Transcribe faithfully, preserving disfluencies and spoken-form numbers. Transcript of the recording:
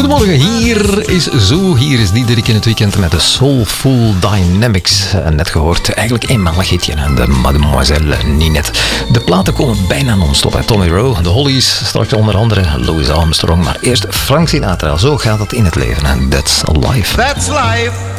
Goedemorgen, hier is Zo, hier is Diederik in het weekend met de Soulful Dynamics. Net gehoord, eigenlijk eenmalig hitje, de Mademoiselle Ninette. De platen komen bijna non-stop, hè. Tommy Rowe, de Hollies, straks onder andere Louis Armstrong. Maar eerst Frank Sinatra, zo gaat het in het leven. That's life. That's life.